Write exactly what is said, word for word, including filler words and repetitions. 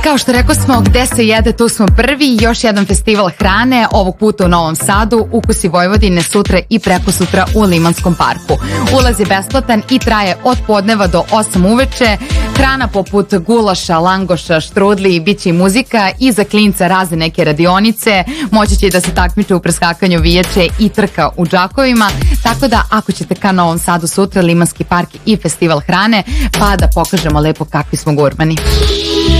Kao što rekao smo, gde se jede, tu smo prvi. Još jedan festival hrane, ovog puta u Novom Sadu, Ukusi Vojvodine, sutra i preko sutra u Limanskom parku. Ulaz je besplatan i traje od podneva do osam uveče. Hrana poput gulaša, langoša, štrudli, bit će i muzika i za klinca razne neke radionice. Moći će i da se takmiče u preskakanju vijeće i trka u džakovima. Tako da ako ćete ka Novom Sadu sutra, Limanski park i festival hrane, pa da pokažemo lepo kakvi smo gurmani.